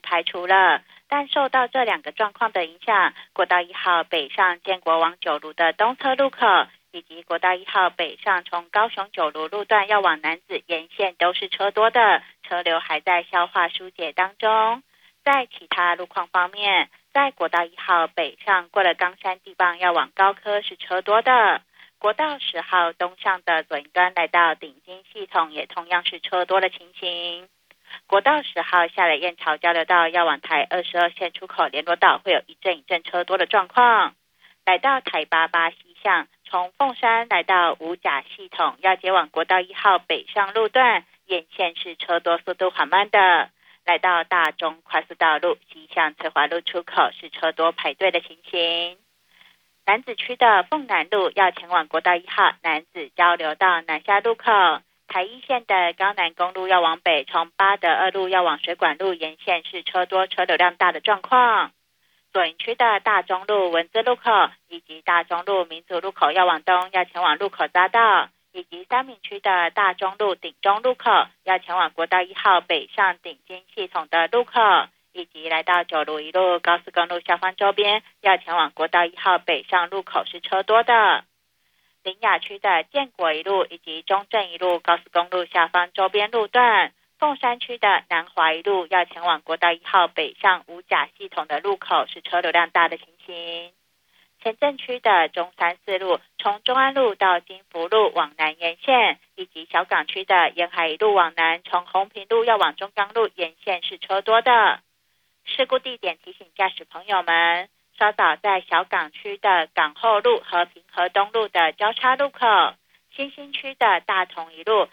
排除了。但受到这2个状况的影响，国道1号北上建国往九如的东侧路口，以及国道1号北上从高雄九如路段要往楠梓沿线都是车多的，车流还在消化疏解当中。在其他路况方面，在国道1号北上过了冈山地磅要往高科是车多的，国道10号东向的左营端来到顶金系统也同样是车多的情形。国道10号下了燕巢交流道要往台22线出口联络道会有一阵一阵车多的状况。来到台88西向，从凤山来到五甲系统要接往国道1号北上路段，沿线是车多速度缓慢的。来到大中快速道路西向翠华路出口是车多排队的情形。楠梓区的凤南路要前往国道1号楠梓交流道南下路口，台一线的高南公路要往北，从八德二路要往水管路沿线是车多车流量大的状况。左营区的大中路文字路口以及大中路民族路口要往东，要前往路口匝道，以及三民区的大中路顶中路口要前往国道1号北上顶金系统的路口，以及来到九如一路高速公路下方周边要前往国道1号北上路口是车多的。苓雅区的建国一路以及中正一路高速公路下方周边路段，凤山区的南华一路要前往国道1号北上五甲系统的路口是车流量大的情形。前镇区的中山四路从中安路到金福路往南沿线，以及小港区的沿海一路往南从红坪路要往中港路沿线是车多的。事故地点提醒驾驶朋友们，稍早在小港区的港后路和平和东路的交叉路口，新兴区的大同一路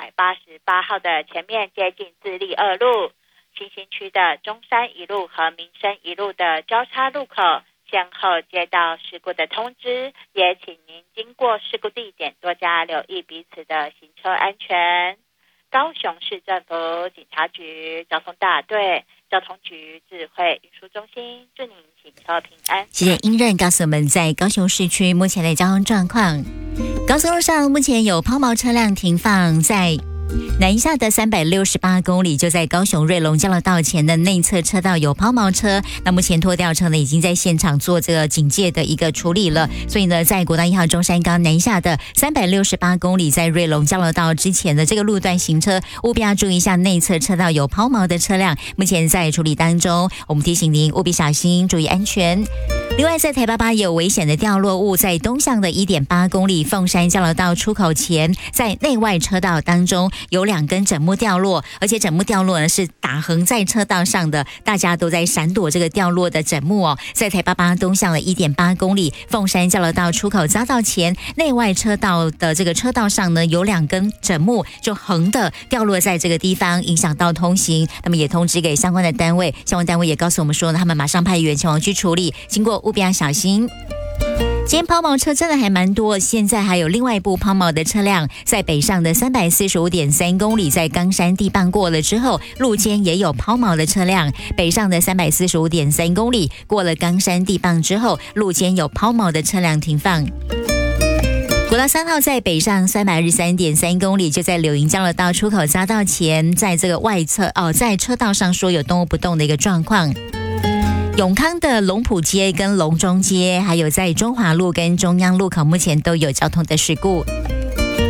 188号的前面接近自立二路，新兴区的中山一路和民生一路的交叉路口先后接到事故的通知，也请您经过事故地点多加留意彼此的行车安全。高雄市政府警察局交通大队交通局智慧运输中心祝您行车平安。 谢谢英任告诉我们在高雄市区目前的交通状况。高速路上目前有抛锚车辆停放在南下的368公里，就在高雄瑞隆交流道前的内侧车道有抛锚车，那目前拖吊车呢已经在现场做这个警戒的一个处理了，所以呢在国道1号中山冈南下的368公里，在瑞隆交流道之前的这个路段行车务必要注意一下内侧车道有抛锚的车辆，目前在处理当中，我们提醒您务必小心注意安全。另外在台88也有危险的掉落物，在东向的1.8公里凤山交流道出口前，在内外车道当中有2根枕木掉落，而且枕木掉落呢是打横在车道上的，大家都在闪躲这个掉落的枕木哦。在台88东向的1.8公里凤山交流道出口匝道前，内外车道的这个车道上呢有2根枕木就横的掉落在这个地方，影响到通行。那么也通知给相关的单位，相关单位也告诉我们说呢，他们马上派员前往去处理，经过务必要小心。今天抛锚车真的还蛮多，现在还有另外一部抛锚的车辆，在北上的345.3公里，在冈山地磅过了之后，路肩也有抛锚的车辆，北上的345.3公里过了冈山地磅之后，路肩有抛锚的车辆停放。国道3号在北上323.3公里，就在柳营交流道出口匝道前，在这个外侧在车道上说有动物不动的一个状况。永康的龙埔街跟龙中街，还有在中华路跟中央路口，目前都有交通的事故。